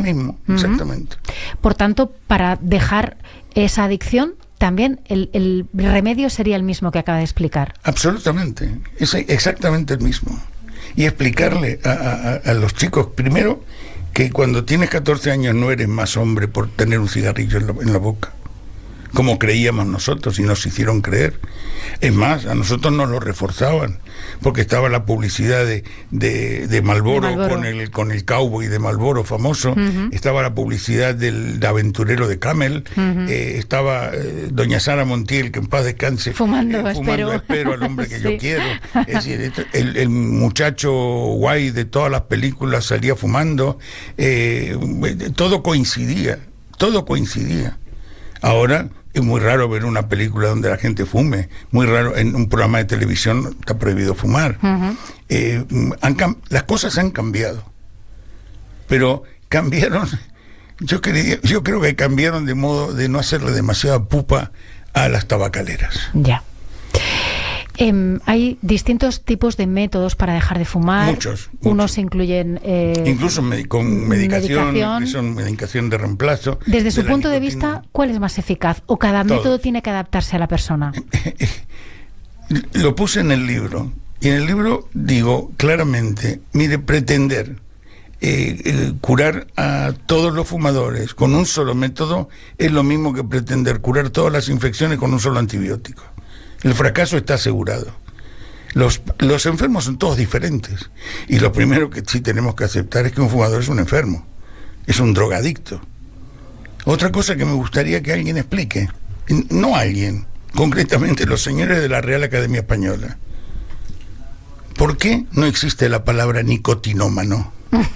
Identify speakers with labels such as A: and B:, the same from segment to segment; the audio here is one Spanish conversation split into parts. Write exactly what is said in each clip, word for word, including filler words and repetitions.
A: mismo, uh-huh. exactamente.
B: Por tanto, para dejar esa adicción, también el, el remedio sería el mismo que acaba de explicar.
A: Absolutamente, es exactamente el mismo. Y explicarle a, a, a los chicos, primero, que cuando tienes catorce años no eres más hombre por tener un cigarrillo en la, en la boca, como creíamos nosotros y nos hicieron creer. Es más, a nosotros nos lo reforzaban, porque estaba la publicidad de, de, de Marlboro, de Marlboro. Con el con el cowboy de Marlboro famoso, uh-huh. estaba la publicidad del de aventurero de Camel, uh-huh. eh, estaba eh, doña Sara Montiel, que en paz descanse,
B: fumando,
A: eh, fumando
B: espero.
A: espero al hombre que
B: sí.
A: yo quiero. Es decir, el, el muchacho guay de todas las películas salía fumando, eh, todo coincidía, todo coincidía. Ahora es muy raro ver una película donde la gente fume, muy raro, en un programa de televisión está prohibido fumar. Uh-huh. Eh, han, las cosas han cambiado, pero cambiaron, yo, quería, yo creo que cambiaron de modo de no hacerle demasiada pupa a las tabacaleras.
B: Ya. Eh, hay distintos tipos de métodos para dejar de fumar.
A: Muchos.
B: Unos
A: muchos.
B: incluyen... Eh,
A: Incluso med- con medicación,
B: medicación,
A: que son medicación de reemplazo.
B: Desde su
A: de
B: punto de
A: nicotina.
B: vista, ¿cuál es más eficaz? ¿O cada
A: Todos.
B: método tiene que adaptarse a la persona?
A: Lo puse en el libro. Y en el libro digo claramente, mire, pretender eh, eh, curar a todos los fumadores con un solo método es lo mismo que pretender curar todas las infecciones con un solo antibiótico. El fracaso está asegurado. Los, los enfermos son todos diferentes. Y lo primero que sí tenemos que aceptar es que un fumador es un enfermo. Es un drogadicto. Otra cosa que me gustaría que alguien explique, no alguien, concretamente los señores de la Real Academia Española, ¿por qué no existe la palabra nicotinómano?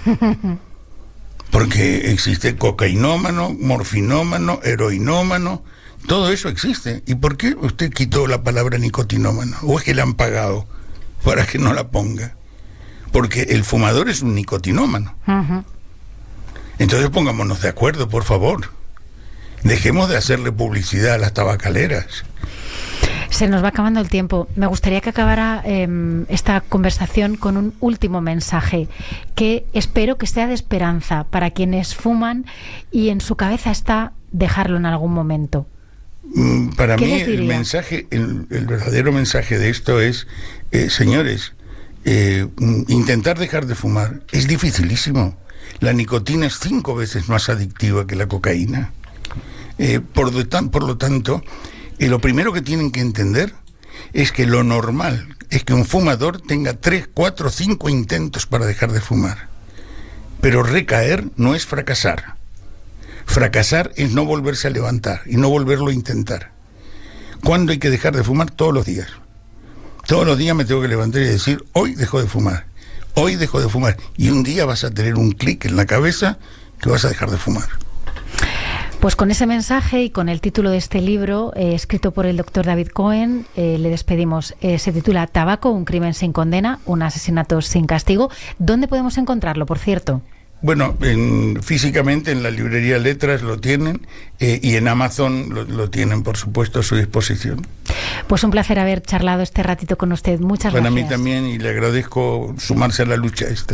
A: Porque existe cocainómano, morfinómano, heroinómano, todo eso existe. ¿Y por qué usted quitó la palabra nicotinómano? ¿O es que le han pagado para que no la ponga? Porque el fumador es un nicotinómano. Uh-huh. Entonces pongámonos de acuerdo, por favor. Dejemos de hacerle publicidad a las tabacaleras.
B: Se nos va acabando el tiempo. Me gustaría que acabara eh, esta conversación con un último mensaje que espero que sea de esperanza para quienes fuman y en su cabeza está dejarlo en algún momento.
A: Para mí el mensaje, el, el verdadero mensaje de esto es, eh, señores, eh, intentar dejar de fumar es dificilísimo. La nicotina es cinco veces más adictiva que la cocaína. Eh, por, de tan, por lo tanto, eh, lo primero que tienen que entender es que lo normal es que un fumador tenga tres, cuatro, cinco intentos para dejar de fumar. Pero recaer no es fracasar. Fracasar es no volverse a levantar y no volverlo a intentar. ¿Cuándo hay que dejar de fumar? Todos los días. Todos los días me tengo que levantar y decir, hoy dejo de fumar, hoy dejo de fumar. Y un día vas a tener un clic en la cabeza que vas a dejar de fumar.
B: Pues con ese mensaje y con el título de este libro, eh, escrito por el doctor David Cohen, eh, le despedimos. Eh, se titula Tabaco, un crimen sin condena, un asesinato sin castigo. ¿Dónde podemos encontrarlo, por cierto?
A: Bueno, en, físicamente en la librería Letras lo tienen eh, y en Amazon lo, lo tienen, por supuesto, a su disposición.
B: Pues un placer haber charlado este ratito con usted. Muchas
A: Para
B: gracias.
A: Para mí también, y le agradezco sumarse a la lucha esta.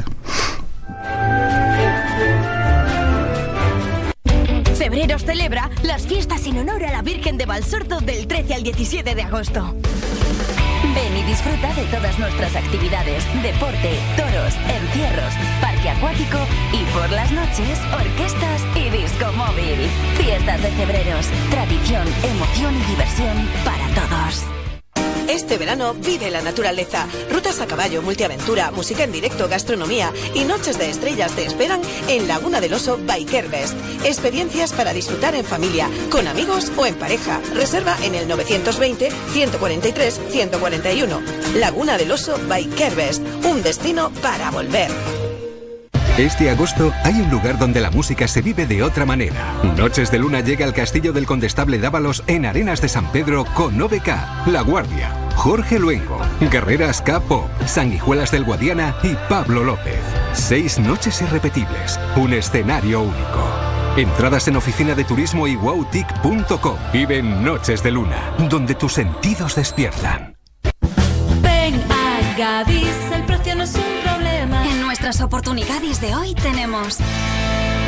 C: Febreros celebra las fiestas en honor a la Virgen de Valsordo del trece al diecisiete de agosto. Ven y disfruta de todas nuestras actividades, deporte, toros, encierros, parque acuático y por las noches, orquestas y disco móvil. Fiestas de Febreros, tradición, emoción y diversión para todos.
D: Este verano vive la naturaleza. Rutas a caballo, multiaventura, música en directo, gastronomía y noches de estrellas te esperan en Laguna del Oso Bikerbest. Experiencias para disfrutar en familia, con amigos o en pareja. Reserva en el novecientos veinte, ciento cuarenta y tres, ciento cuarenta y uno. Laguna del Oso Bikerbest, un destino para volver.
E: Este agosto hay un lugar donde la música se vive de otra manera. Noches de Luna llega al Castillo del Condestable Dávalos en Arenas de San Pedro con O B K, La Guardia, Jorge Luengo, Guerreras K-Pop, Sanguijuelas del Guadiana y Pablo López. Seis noches irrepetibles, un escenario único. Entradas en oficina de turismo y wowtic punto com. Viven Noches de Luna, donde tus sentidos despiertan.
F: Ven a Gadis, el precio no es un problema.
C: En nuestras oportunidades de hoy tenemos